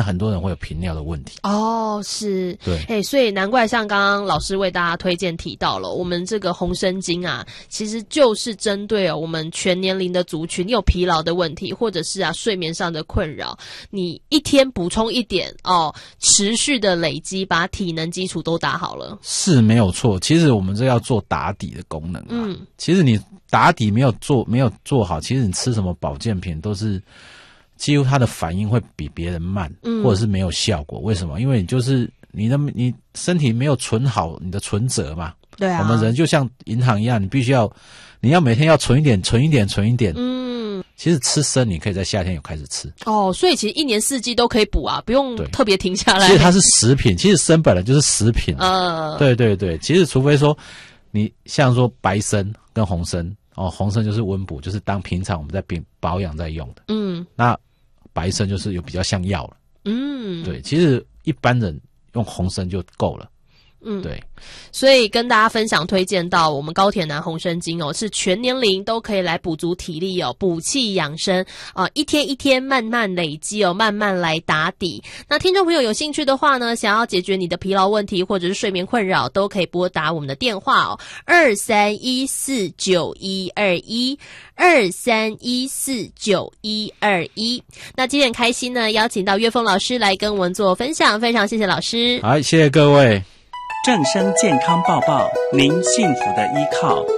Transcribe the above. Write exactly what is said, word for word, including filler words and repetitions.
很多人会有频尿的问题。 哦，是， 对， 哎，所以难怪像刚刚老师为大家推荐提到了，我们这个红参精啊，其实就是针对哦我们全年龄的族群，你有疲劳的问题，或者是啊睡眠上的困扰，你一天补充一点哦，持续的累积，把体能基础都打好了。 是没有错。其实我们这要做打底的功能啊。嗯，其实你打底没有做没有做好，其实你吃什么保健品都是几乎它的反应会比别人慢，嗯，或者是没有效果。为什么？因为你就是你的你身体没有存好你的存折嘛。 对啊， 我们人就像银行一样，你必须要你要每天要存一点存一点存一点。 嗯， 其实吃参你可以在夏天有开始吃。 哦，所以其实一年四季都可以补啊，不用特别停下来。 其实它是食品，其实参本来就是食品。呃，对对对，其实除非说你像说白参跟红参。哦，红参就是温补，就是当平常我们在保养在用的。嗯，那白参就是有比较像药了。嗯，对，其实一般人用红参就够了。嗯，对， 所以跟大家分享推荐到我们高铁南红参精哦，是全年龄都可以来补足体力哦，补气养生啊、呃，一天一天慢慢累积哦，慢慢来打底。那听众朋友有兴趣的话呢，想要解决你的疲劳问题或者是睡眠困扰，都可以拨打我们的电话哦，二三一四九一二一。二三一四九一二一。那今天很开心呢，邀请到岳峰老师来跟我们做分享，非常谢谢老师。 好，谢谢各位。 正声健康报报，您幸福的依靠。